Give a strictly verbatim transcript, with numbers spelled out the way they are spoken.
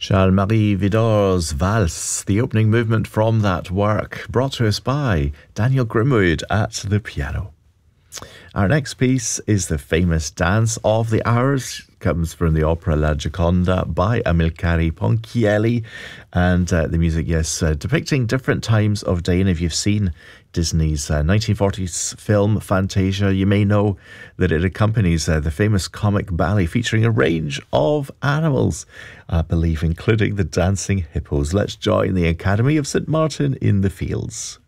Charles-Marie Widor's Valse, the opening movement from that work, brought to us by Daniel Grimwood at the piano. Our next piece is the famous Dance of the Hours. Comes from the opera La Gioconda by Amilcare Ponchielli, and uh, the music, yes, uh, depicting different times of day. And if you've seen Disney's uh, nineteen forties film Fantasia, you may know that it accompanies uh, the famous comic ballet featuring a range of animals, I believe, including the dancing hippos. Let's join the Academy of Saint Martin in the Fields.